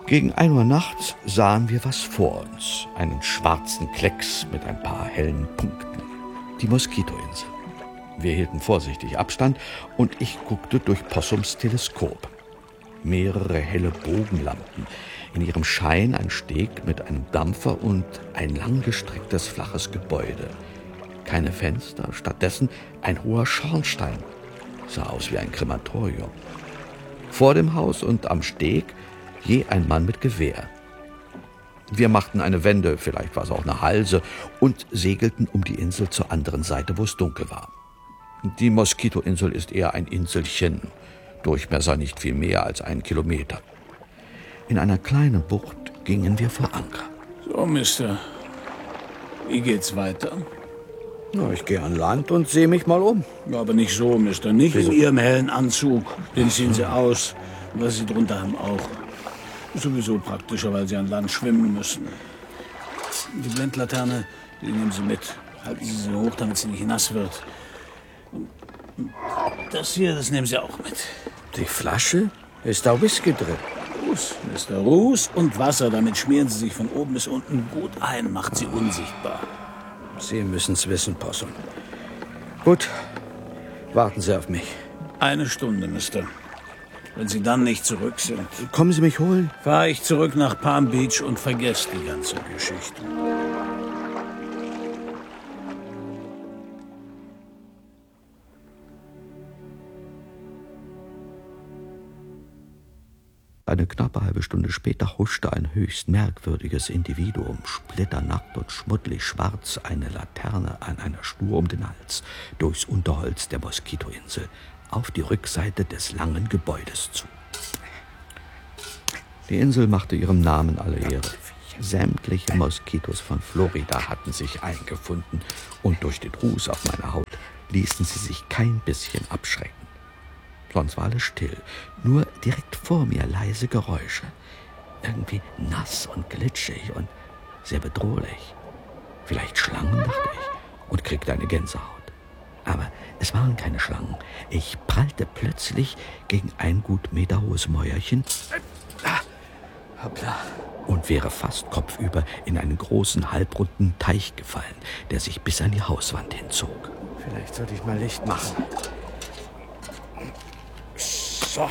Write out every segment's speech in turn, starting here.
Gegen 1 Uhr nachts sahen wir was vor uns. Einen schwarzen Klecks mit ein paar hellen Punkten. Die Moskitoinsel. Wir hielten vorsichtig Abstand und ich guckte durch Possums Teleskop. Mehrere helle Bogenlampen. In ihrem Schein ein Steg mit einem Dampfer und ein langgestrecktes, flaches Gebäude. Keine Fenster, stattdessen ein hoher Schornstein. Sah aus wie ein Krematorium. Vor dem Haus und am Steg je ein Mann mit Gewehr. Wir machten eine Wende, vielleicht war es auch eine Halse, und segelten um die Insel zur anderen Seite, wo es dunkel war. Die Moskitoinsel ist eher ein Inselchen, Durchmesser nicht viel mehr als 1 Kilometer. In einer kleinen Bucht gingen wir vor Anker. So, Mister, wie geht's weiter? Na, ich gehe an Land und sehe mich mal um. Ja, aber nicht so, Mister, nicht in Ihrem hellen Anzug. Den ziehen Sie aus. Und was Sie drunter haben auch. Sowieso praktischer, weil Sie an Land schwimmen müssen. Die Blendlaterne, die nehmen Sie mit. Halten Sie sie hoch, damit sie nicht nass wird. Und das hier, das nehmen Sie auch mit. Die Flasche? Ist da Whisky drin? Ruß, Mr. Ruß und Wasser. Damit schmieren Sie sich von oben bis unten gut ein, macht Sie unsichtbar. Sie müssen's wissen, Possum. Gut, warten Sie auf mich. 1 Stunde, Mister. Wenn Sie dann nicht zurück sind, Kommen Sie mich holen? fahre ich zurück nach Palm Beach und vergesse die ganze Geschichte. Eine knappe halbe Stunde später huschte ein höchst merkwürdiges Individuum, splitternackt und schmuddelig schwarz, eine Laterne an einer Schnur um den Hals, durchs Unterholz der Moskitoinsel, auf die Rückseite des langen Gebäudes zu. Die Insel machte ihrem Namen alle Ehre. Sämtliche Moskitos von Florida hatten sich eingefunden und durch den Ruß auf meiner Haut ließen sie sich kein bisschen abschrecken. Sonst war alles still, nur direkt vor mir leise Geräusche. Irgendwie nass und glitschig und sehr bedrohlich. Vielleicht Schlangen, dachte ich, und kriegte eine Gänsehaut. Aber es waren keine Schlangen. Ich prallte plötzlich gegen ein gut meterhohes Mäuerchen Hoppla. und wäre fast kopfüber in einen großen, halbrunden Teich gefallen, der sich bis an die Hauswand hinzog. Vielleicht sollte ich mal Licht machen. So.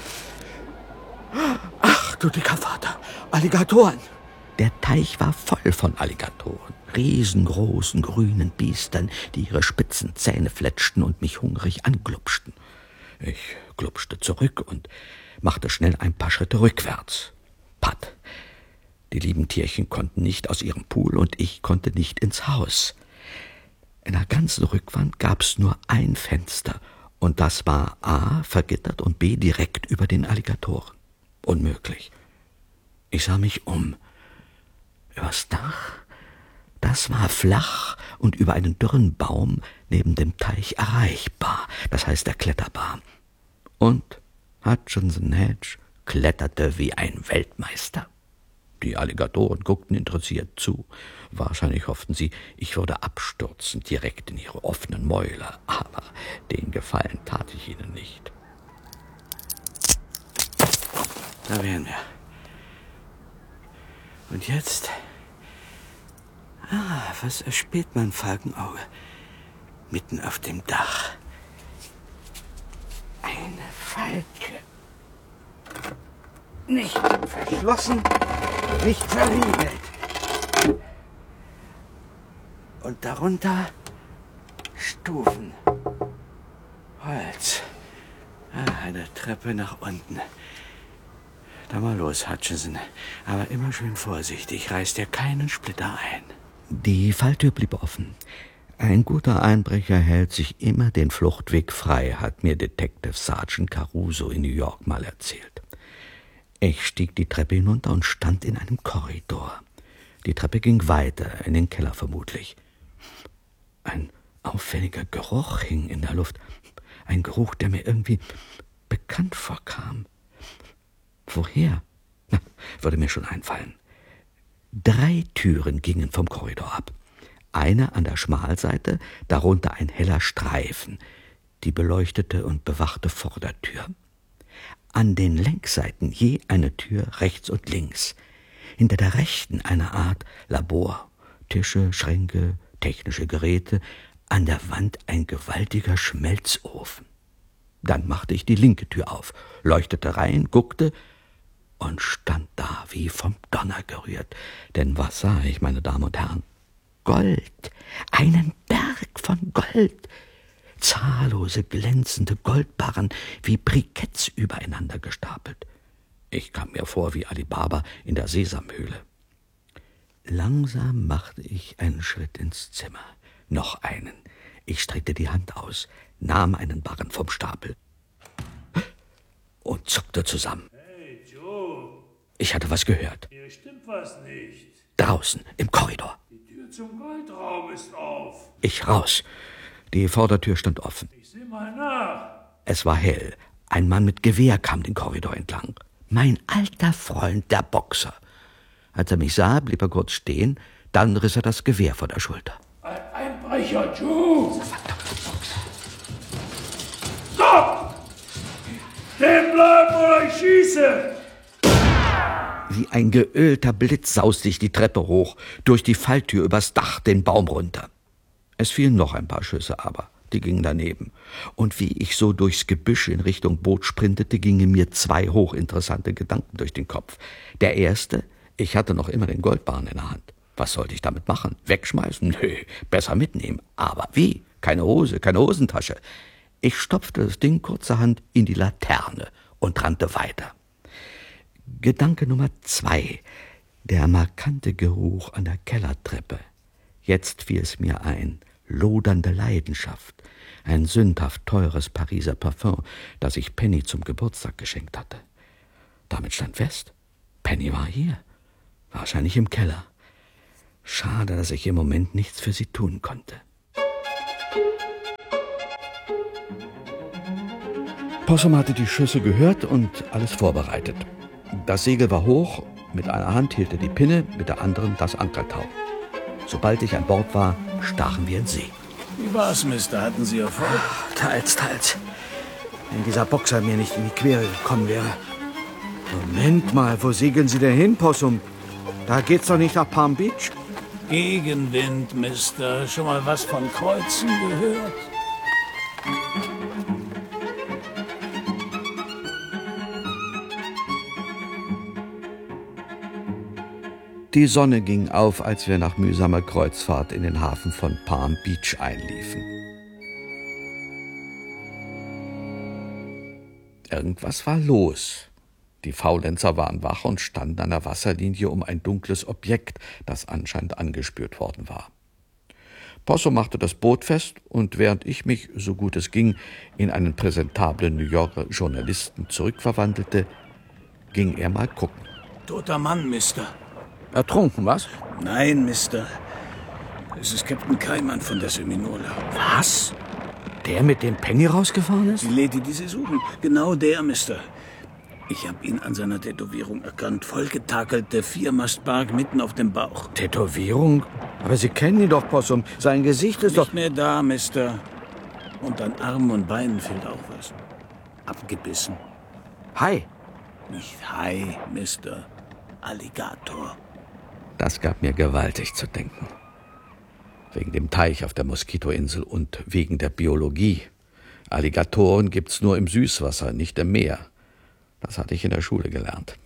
Ach, du dicker Vater. Alligatoren. Der Teich war voll von Alligatoren, riesengroßen grünen Biestern, die ihre spitzen Zähne fletschten und mich hungrig anglupschten. Ich glupschte zurück und machte schnell ein paar Schritte rückwärts. Patt! Die lieben Tierchen konnten nicht aus ihrem Pool und ich konnte nicht ins Haus. In der ganzen Rückwand gab's nur ein Fenster und das war A, vergittert und B, direkt über den Alligatoren. Unmöglich. Ich sah mich um. Übers Dach? Das war flach und über einen dürren Baum neben dem Teich erreichbar, das heißt erkletterbar. Und Hutchinson Hedge kletterte wie ein Weltmeister. Die Alligatoren guckten interessiert zu. Wahrscheinlich hofften sie, ich würde abstürzen direkt in ihre offenen Mäuler, aber den Gefallen tat ich ihnen nicht. Da wären wir. Und jetzt? Was erspäht mein Falkenauge? Mitten auf dem Dach. Eine Falke. Nicht verschlossen, nicht verriegelt. Und darunter Stufen. Holz. Eine Treppe nach unten. Da mal los, Hutchinson. Aber immer schön vorsichtig, reiß dir keinen Splitter ein. Die Falltür blieb offen. Ein guter Einbrecher hält sich immer den Fluchtweg frei, hat mir Detective Sergeant Caruso in New York mal erzählt. Ich stieg die Treppe hinunter und stand in einem Korridor. Die Treppe ging weiter, in den Keller vermutlich. Ein auffälliger Geruch hing in der Luft. Ein Geruch, der mir irgendwie bekannt vorkam. Woher? Würde mir schon einfallen. 3 Türen gingen vom Korridor ab. Eine an der Schmalseite, darunter ein heller Streifen, die beleuchtete und bewachte Vordertür. An den Längsseiten je eine Tür rechts und links. Hinter der rechten eine Art Labor. Tische, Schränke, technische Geräte. An der Wand ein gewaltiger Schmelzofen. Dann machte ich die linke Tür auf, leuchtete rein, guckte und stand da wie vom Donner gerührt. Denn was sah ich, meine Damen und Herren? Gold, einen Berg von Gold. Zahllose glänzende Goldbarren wie Briketts übereinander gestapelt. Ich kam mir vor wie Ali Baba in der Sesamhöhle. Langsam machte ich einen Schritt ins Zimmer. Noch einen. Ich streckte die Hand aus, nahm einen Barren vom Stapel und zuckte zusammen. Hey, Joe. Ich hatte was gehört. Hier stimmt was nicht. Draußen, im Korridor. Die Tür zum Goldraum ist auf. Ich raus. Die Vordertür stand offen. Ich seh mal nach. Es war hell. Ein Mann mit Gewehr kam den Korridor entlang. Mein alter Freund, der Boxer. Als er mich sah, blieb er kurz stehen, dann riss er das Gewehr vor der Schulter. Ein Einbrecher, Joe! Stopp! Stehen bleiben oder ich schieße! Wie ein geölter Blitz sauste ich die Treppe hoch, durch die Falltür übers Dach den Baum runter. Es fielen noch ein paar Schüsse, aber die gingen daneben. Und wie ich so durchs Gebüsch in Richtung Boot sprintete, gingen mir zwei hochinteressante Gedanken durch den Kopf. Der erste: Ich hatte noch immer den Goldbarren in der Hand. Was sollte ich damit machen? Wegschmeißen? Nö, besser mitnehmen. Aber wie? Keine Hose, keine Hosentasche. Ich stopfte das Ding kurzerhand in die Laterne und rannte weiter. Gedanke Nummer 2. Der markante Geruch an der Kellertreppe. Jetzt fiel es mir ein. Lodernde Leidenschaft. Ein sündhaft teures Pariser Parfum, das ich Penny zum Geburtstag geschenkt hatte. Damit stand fest: Penny war hier. Wahrscheinlich im Keller. Schade, dass ich im Moment nichts für sie tun konnte. Possum hatte die Schüsse gehört und alles vorbereitet. Das Segel war hoch, mit einer Hand hielt er die Pinne, mit der anderen das Ankertau. Sobald ich an Bord war, stachen wir in See. Wie war's, Mister? Hatten Sie Erfolg? Teils. Wenn dieser Boxer mir nicht in die Quere gekommen wäre. Moment mal, wo segeln Sie denn hin, Possum? Da geht's doch nicht nach Palm Beach? Gegenwind, Mister. Schon mal was von Kreuzen gehört? Die Sonne ging auf, als wir nach mühsamer Kreuzfahrt in den Hafen von Palm Beach einliefen. Irgendwas war los. Die Faulenzer waren wach und standen an der Wasserlinie um ein dunkles Objekt, das anscheinend angespürt worden war. Possum machte das Boot fest, und während ich mich, so gut es ging, in einen präsentablen New Yorker Journalisten zurückverwandelte, ging er mal gucken. Toter Mann, Mister. Ertrunken, was? Nein, Mister. Es ist Captain Keimann von der Seminola. Was? Der, mit dem Penny rausgefahren ist? Die Lady, die Sie suchen. Genau der, Mister. Ich habe ihn an seiner Tätowierung erkannt. Vollgetakelt, der Viermastbark mitten auf dem Bauch. Tätowierung? Aber Sie kennen ihn doch, Possum. Sein Gesicht ist Nicht mehr da, Mister. Und an Armen und Beinen fehlt auch was. Abgebissen. Hai. Nicht Hai, Mister. Alligator. Das gab mir gewaltig zu denken. Wegen dem Teich auf der Moskitoinsel und wegen der Biologie. Alligatoren gibt's nur im Süßwasser, nicht im Meer. Das hatte ich in der Schule gelernt.